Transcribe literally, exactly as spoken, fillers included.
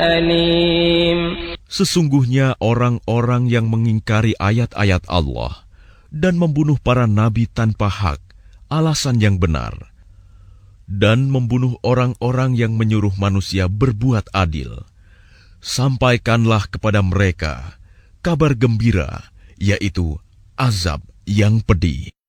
أليم. Sesungguhnya orang-orang yang mengingkari ayat-ayat Allah dan membunuh para nabi tanpa hak, alasan yang benar, dan membunuh orang-orang yang menyuruh manusia berbuat adil, sampaikanlah kepada mereka kabar gembira, yaitu azab yang pedih.